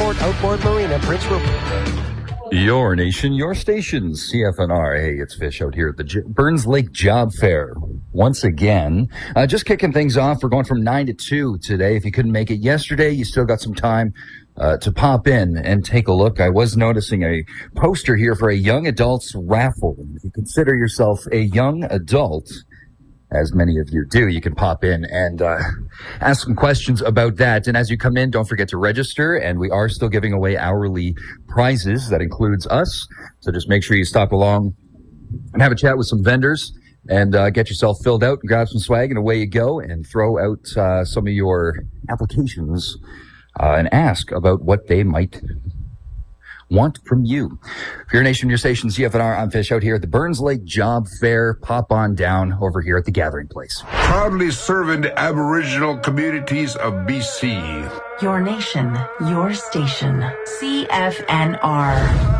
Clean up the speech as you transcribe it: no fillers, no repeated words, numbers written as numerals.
Resort Outboard Marina, Prince Rupert. Your nation, your stations, CFNR. Hey, it's Fish out here at the Burns Lake Job Fair. Once again, just kicking things off. We're going from 9 to 2 today. If you couldn't make it yesterday, you still got some time to pop in and take a look. I was noticing a poster here for a young adults raffle. If you consider yourself a young adult, as many of you do, you can pop in and ask some questions about that. And as you come in, don't forget to register. And we are still giving away hourly prizes. That includes us. So just make sure you stop along and have a chat with some vendors and get yourself filled out and grab some swag, and away you go, and throw out some of your applications and ask about what they might want from you. For your nation, your station, CFNR, I'm Fish out here at the Burns Lake Job Fair. Pop on down over here at the Gathering Place. Proudly serving the Aboriginal communities of BC. Your nation, your station, CFNR.